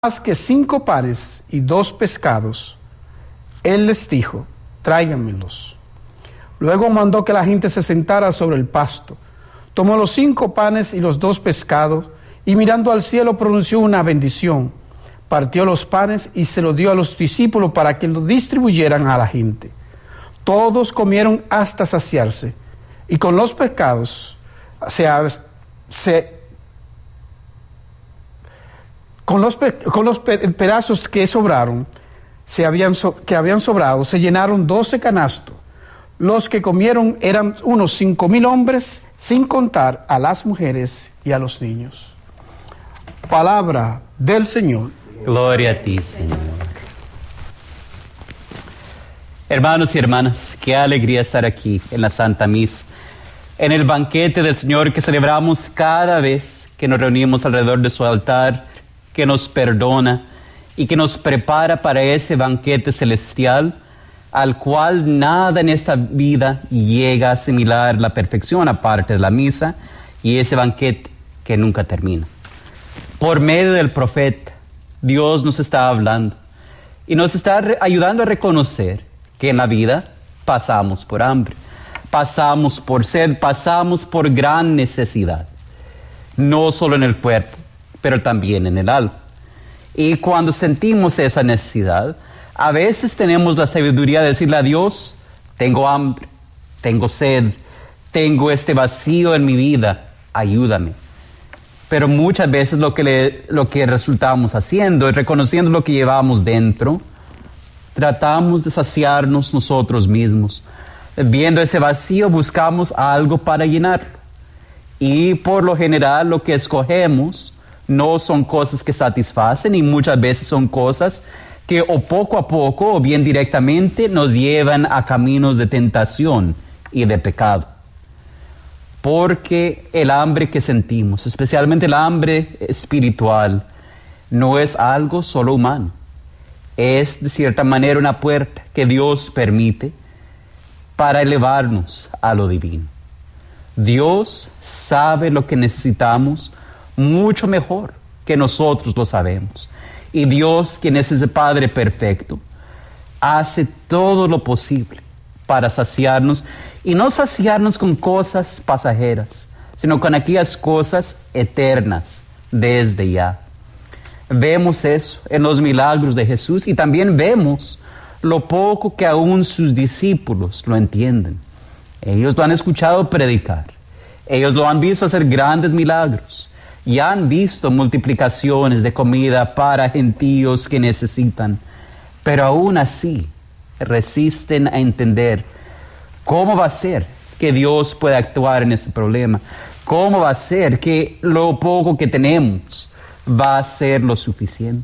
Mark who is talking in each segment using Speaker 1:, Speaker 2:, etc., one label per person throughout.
Speaker 1: más que 5 panes y 2 pescados. Él les dijo: tráiganmelos. Luego mandó que la gente se sentara sobre el pasto. Tomó los 5 panes y los 2 pescados, y mirando al cielo pronunció una bendición. Partió los panes y se los dio a los discípulos para que los distribuyeran a la gente. Todos comieron hasta saciarse, y con los pescados con los pedazos que sobraron, que habían sobrado, se llenaron 12 canastos. Los que comieron eran unos 5,000 hombres, sin contar a las mujeres y a los niños. Palabra del Señor.
Speaker 2: Gloria a ti, Señor. Hermanos y hermanas, qué alegría estar aquí en la Santa Misa, en el banquete del Señor que celebramos cada vez que nos reunimos alrededor de su altar, que nos perdona y que nos prepara para ese banquete celestial al cual nada en esta vida llega a asimilar la perfección aparte de la misa y ese banquete que nunca termina. Por medio del profeta, Dios nos está hablando y nos está ayudando a reconocer que en la vida pasamos por hambre, pasamos por sed, pasamos por gran necesidad, no solo en el cuerpo, pero también en el alma. Y cuando sentimos esa necesidad, a veces tenemos la sabiduría de decirle a Dios: tengo hambre, tengo sed, tengo este vacío en mi vida, ayúdame. Pero muchas veces lo que resultamos haciendo es reconociendo lo que llevamos dentro, tratamos de saciarnos nosotros mismos. Viendo ese vacío, buscamos algo para llenarlo. Y por lo general lo que escogemos no son cosas que satisfacen, y muchas veces son cosas que o poco a poco o bien directamente nos llevan a caminos de tentación y de pecado. Porque el hambre que sentimos, especialmente el hambre espiritual, no es algo solo humano. Es de cierta manera una puerta que Dios permite para elevarnos a lo divino. Dios sabe lo que necesitamos mucho mejor que nosotros lo sabemos. Y Dios, quien es ese Padre perfecto, hace todo lo posible para saciarnos, y no saciarnos con cosas pasajeras, sino con aquellas cosas eternas desde ya. Vemos eso en los milagros de Jesús, y también vemos lo poco que aún sus discípulos lo entienden. Ellos lo han escuchado predicar, ellos lo han visto hacer grandes milagros, y han visto multiplicaciones de comida para gentíos que necesitan, pero aún así resisten a entender cómo va a ser que Dios pueda actuar en este problema, cómo va a ser que lo poco que tenemos va a ser lo suficiente.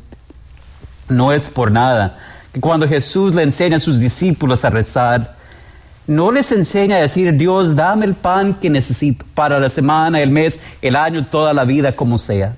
Speaker 2: No es por nada que cuando Jesús le enseña a sus discípulos a rezar, no les enseña a decir: Dios, dame el pan que necesito para la semana, el mes, el año, toda la vida, como sea.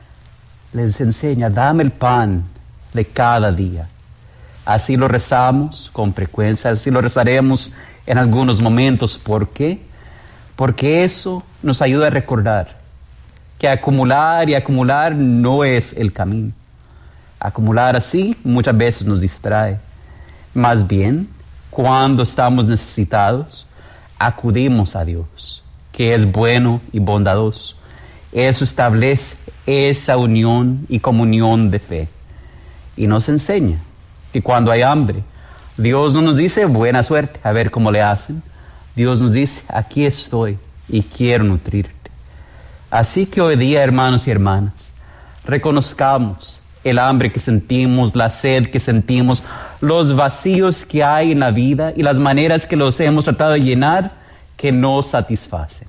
Speaker 2: Les enseña: dame el pan de cada día. Así lo rezamos con frecuencia, así lo rezaremos en algunos momentos. ¿Por qué? Porque eso nos ayuda a recordar que acumular y acumular no es el camino. Acumular así muchas veces nos distrae. Más bien, cuando estamos necesitados, acudimos a Dios, que es bueno y bondadoso. Eso establece esa unión y comunión de fe. Y nos enseña que cuando hay hambre, Dios no nos dice: buena suerte, a ver cómo le hacen. Dios nos dice: aquí estoy y quiero nutrirte. Así que hoy día, hermanos y hermanas, reconozcamos el hambre que sentimos, la sed que sentimos, los vacíos que hay en la vida y las maneras que los hemos tratado de llenar que no satisfacen.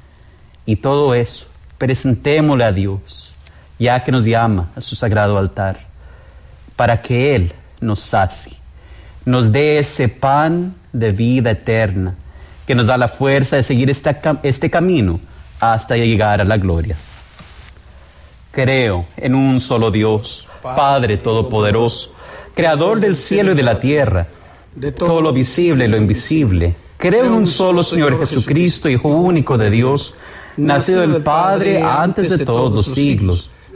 Speaker 2: Y todo eso, presentémosle a Dios, ya que nos llama a su sagrado altar, para que Él nos sacie, nos dé ese pan de vida eterna, que nos da la fuerza de seguir este camino hasta llegar a la gloria. Creo en un solo Dios, Padre Todopoderoso, Creador del cielo y de la tierra, de todo lo visible y lo invisible. Creo en un solo Señor Jesucristo, Hijo único de Dios, nacido del Padre antes de todos los siglos,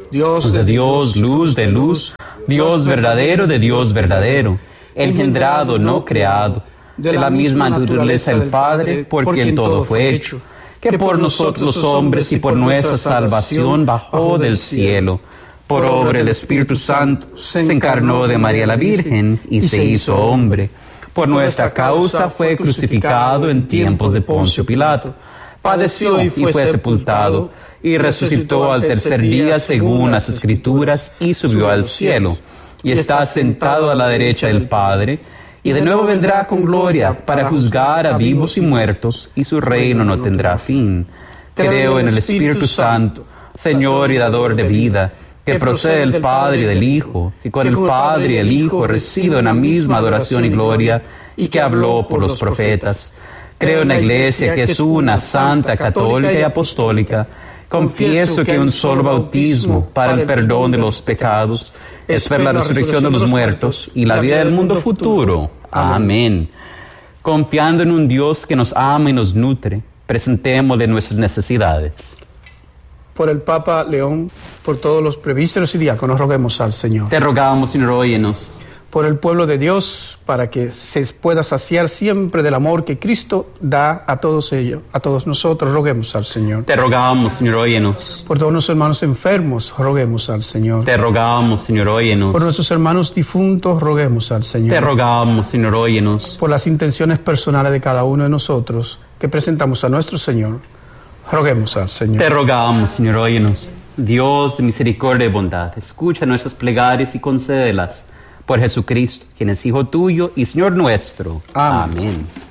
Speaker 1: Dios
Speaker 2: de Dios, luz de luz, Dios verdadero de Dios verdadero, engendrado, no creado, de la misma naturaleza del Padre, por quien todo fue hecho, que por nosotros los hombres y por nuestra salvación bajó del cielo. Por obra del Espíritu Santo, se encarnó de María la Virgen y se hizo hombre. Por nuestra causa fue crucificado en tiempos de Poncio Pilato. Padeció y fue sepultado, y resucitó al tercer día según las Escrituras, y subió al cielo, y está sentado a la derecha del Padre, y de nuevo vendrá con gloria para juzgar a vivos y muertos, y su reino no tendrá fin. Creo en el Espíritu Santo, Señor y dador de vida, que procede del Padre y del Hijo, que con el Padre y el Hijo recibe una misma adoración y gloria, y que habló por los profetas. Creo en la Iglesia, que es una, santa, católica y apostólica. Confieso que un solo bautismo para el perdón de los pecados, espero la resurrección de los muertos y la vida del mundo futuro. Amén. Confiando en un Dios que nos ama y nos nutre, presentémosle nuestras necesidades.
Speaker 1: Por el Papa León, por todos los presbíteros y diáconos, roguemos al Señor.
Speaker 2: Te rogamos, Señor, óyenos.
Speaker 1: Por el pueblo de Dios, para que se pueda saciar siempre del amor que Cristo da a todos ellos, a todos nosotros, roguemos al Señor.
Speaker 2: Te rogamos, Señor, óyenos.
Speaker 1: Por todos nuestros hermanos enfermos, roguemos al Señor.
Speaker 2: Te rogamos, Señor, óyenos.
Speaker 1: Por nuestros hermanos difuntos, roguemos al Señor.
Speaker 2: Te rogamos, Señor, óyenos.
Speaker 1: Por las intenciones personales de cada uno de nosotros que presentamos a nuestro Señor, roguemos al Señor.
Speaker 2: Te rogamos, Señor, óyenos. Dios de misericordia y bondad, escucha nuestras plegarias y concédelas por Jesucristo, quien es Hijo tuyo y Señor nuestro.
Speaker 1: Amén.
Speaker 2: Amén.